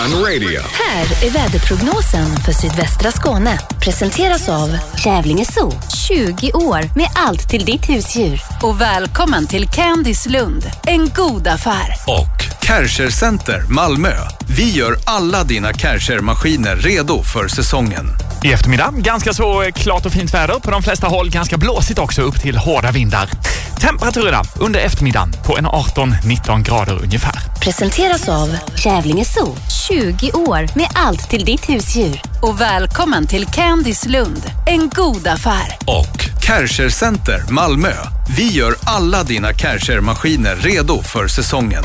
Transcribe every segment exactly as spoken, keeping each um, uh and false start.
Fun Radio. Här är väderprognosen för sydvästra Skåne. Presenteras av Kävlinge Zoo. tjugo år med allt till ditt husdjur. Och välkommen till Candice Lund. En god affär. Och Kärcher Center Malmö. Vi gör alla dina Kärcher-maskiner redo för säsongen. I eftermiddag ganska så klart och fint väder. På de flesta håll ganska blåsigt också, upp till hårda vindar. Temperaturerna under eftermiddagen på en arton nitton grader ungefär. Presenteras av Kävlinge Zoo. tjugo år med allt till ditt husdjur. Och välkommen till Candice Lund. En god affär. Och Kärcher Center Malmö. Vi gör alla dina Kärcher-maskiner redo för säsongen.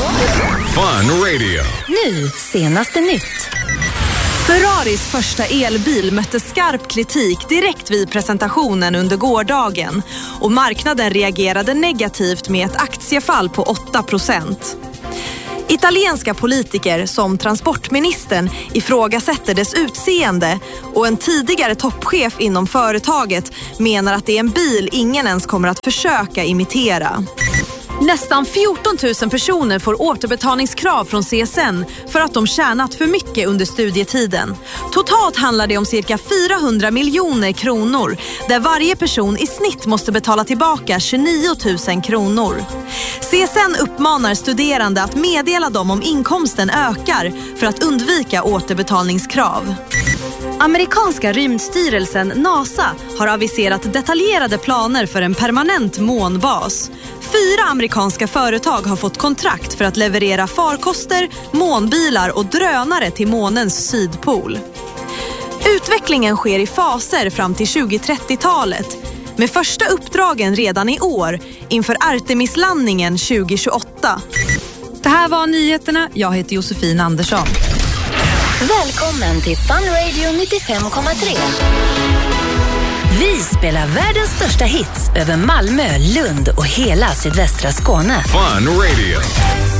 Fun Radio. Nu, senaste nytt. Ferraris första elbil mötte skarp kritik direkt vid presentationen under gårdagen och marknaden reagerade negativt med ett aktiefall på åtta procent. Italienska politiker som transportministern ifrågasätter dess utseende och en tidigare toppchef inom företaget menar att det är en bil ingen ens kommer att försöka imitera. Nästan fjorton tusen personer får återbetalningskrav från C S N för att de tjänat för mycket under studietiden. Totalt handlar det om cirka fyrahundra miljoner kronor, där varje person i snitt måste betala tillbaka tjugonio tusen kronor. C S N uppmanar studerande att meddela dem om inkomsten ökar för att undvika återbetalningskrav. Amerikanska rymdstyrelsen NASA har aviserat detaljerade planer för en permanent månbas. Fyra amerikanska företag har fått kontrakt för att leverera farkoster, månbilar och drönare till månens sydpol. Utvecklingen sker i faser fram till tjugo-trettiotalet, med första uppdragen redan i år inför Artemis-landningen tjugo tjugoåtta. Det här var nyheterna. Jag heter Josefin Andersson. Välkommen till Fun Radio nittiofem komma tre. Vi spelar världens största hits över Malmö, Lund och hela sydvästra Skåne. Fun Radio.